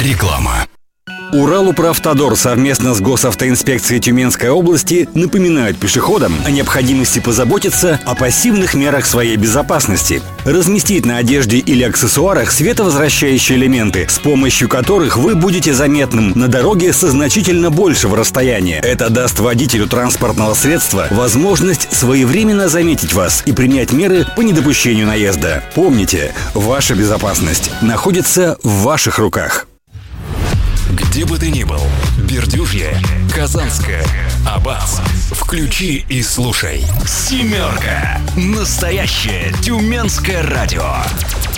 Реклама. Уралуправтодор совместно с Госавтоинспекцией Тюменской области напоминают пешеходам о необходимости позаботиться о пассивных мерах своей безопасности. Разместить на одежде или аксессуарах световозвращающие элементы, с помощью которых вы будете заметным на дороге со значительно большего расстояния. Это даст водителю транспортного средства возможность своевременно заметить вас и принять меры по недопущению наезда. Помните, ваша безопасность находится в ваших руках. Где бы ты ни был, Бердюжье, Казанская, Аббас, включи и слушай. «Семерка» — настоящее тюменское радио.